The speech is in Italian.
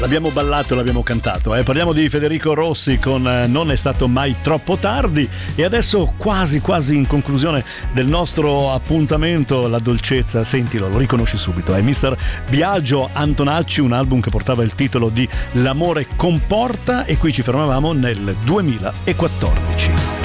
L'abbiamo ballato e l'abbiamo cantato, eh? Parliamo di Federico Rossi con Non è stato mai troppo tardi, e adesso quasi in conclusione del nostro appuntamento, la dolcezza, sentilo, lo riconosci subito, è Mr. Biagio Antonacci, un album che portava il titolo di L'amore comporta, e qui ci fermavamo nel 2014.